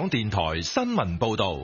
港電台新聞報道。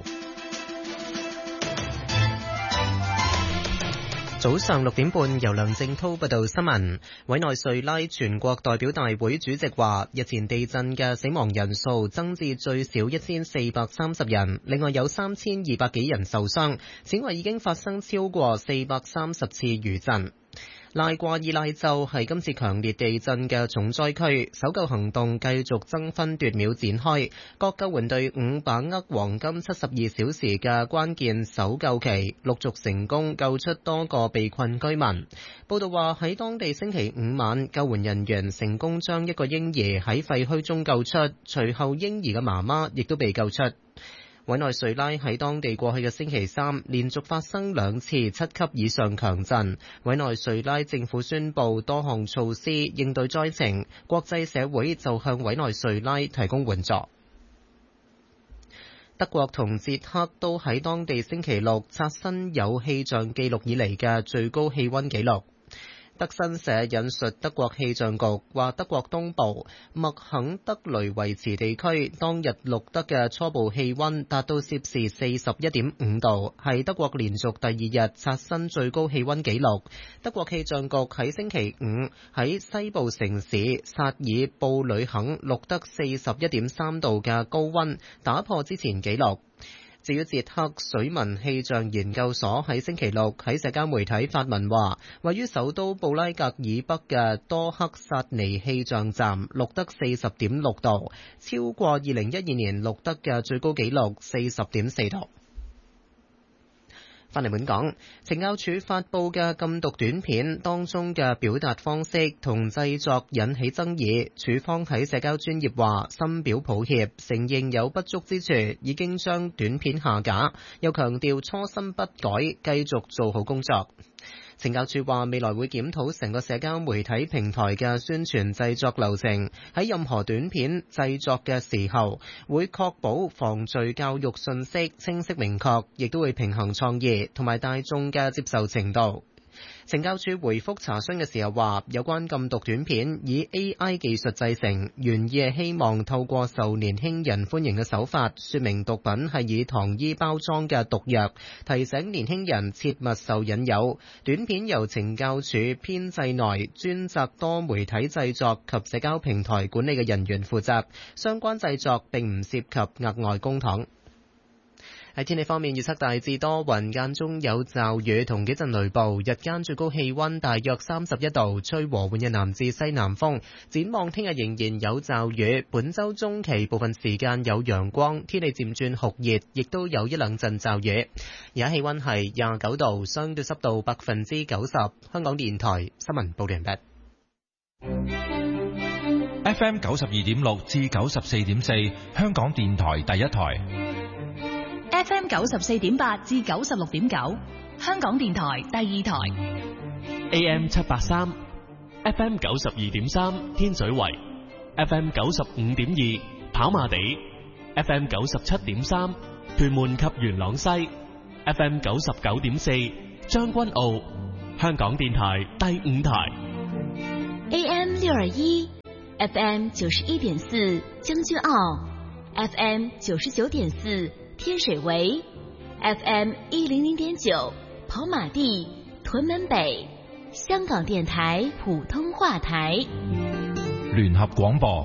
早上6點半，由梁正滔報道新聞。委內瑞拉全國代表大會主席話，日前地震嘅死亡人數增至最少1430人，另外有3200幾人受傷。此外，已經發生超過430次餘震。拉瓜伊拉州係今次強烈地震嘅重災區，搜救行動繼續爭分奪秒展開，各救援隊伍把握黃金72小時嘅關鍵搜救期，陸續成功救出多個被困居民。報道話喺當地星期五晚，救援人員成功將一個嬰兒喺廢墟中救出，隨後嬰兒嘅媽媽亦都被救出。委內瑞拉喺當地過去嘅星期三連續發生2次7級以上強震，委內瑞拉政府宣布多項措施應對災情，國際社會就向委內瑞拉提供援助。德國同捷克都喺當地星期六刷新有氣象記錄以嚟嘅最高氣溫紀錄。德新社引述德國氣象局話，德國東部麥肯德雷維茨地區當日錄得嘅初步氣溫達到攝氏41.5度，係德國連續第2日刷新最高氣溫紀錄。德國氣象局喺星期五喺西部城市薩爾布呂肯錄得41.3度嘅高溫，打破之前紀錄。至於捷克水文氣象研究所喺星期六喺社交媒體發文話，位於首都布拉格以北嘅多克薩尼氣象站錄得40.6度，超過2012年錄得嘅最高紀錄40.4度。翻嚟本港，懲教署發布嘅禁毒短片當中嘅表達方式同製作引起爭議，署方喺社交專頁話深表抱歉，承認有不足之處，已經將短片下架，又強調初心不改，繼續做好工作。懲教署話未來會檢討成個社交媒體平台嘅宣傳製作流程，喺任何短片製作嘅時候，會確保防罪教育信息清晰明確，亦都會平衡創意同埋大眾嘅接受程度。懲教署回覆查詢嘅時候話，有關禁毒短片以 AI 技術製成，原意係希望透過受年輕人歡迎嘅手法，說明毒品係以糖衣包裝嘅毒藥，提醒年輕人切勿受引誘。短片由懲教署編製內專責多媒體製作及社交平台管理嘅人員負責，相關製作並唔涉及額外公帑。喺天氣方面，預測大致多雲，間中有驟雨同幾陣雷暴，日間最高氣溫大約31度，吹和緩嘅南至西南風。展望聽日仍然有驟雨，本週中期部分時間有陽光，天氣漸轉酷熱，亦都有一兩陣驟雨。而家氣溫係29度，相對濕度90%。香港電台新聞報道完畢。 FM 92.6至94.4，香港電台第一台。 FM 94.8至96.9，香港電台第二台。 AM 783 FM 92.3天水圍， FM 95.2跑馬地， FM 97.3屯門及元朗西， FM 99.4將軍澳，香港電台第五台。 AM 621 FM 91.4將軍澳， FM 99.4天水圍， FM 100.9跑馬地屯門北，香港電台普通話台。 聯合廣播。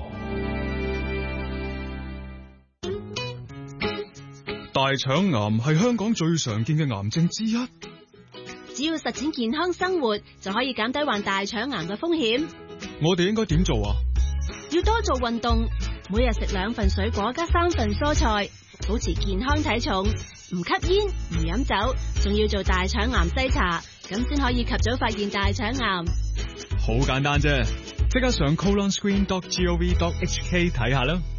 大腸癌係香港最常見嘅癌症之一。 只要實踐健康生活，就可以減低患大腸癌嘅風險。 我哋應該點做啊？ 要多做運動，每日食2份水果加3份蔬菜，保持健康體重，唔吸煙唔飲酒，仲要做大腸癌篩查，咁先可以及早發現大腸癌。 好簡單啫，即刻上colonscreen.gov.hk 睇下啦。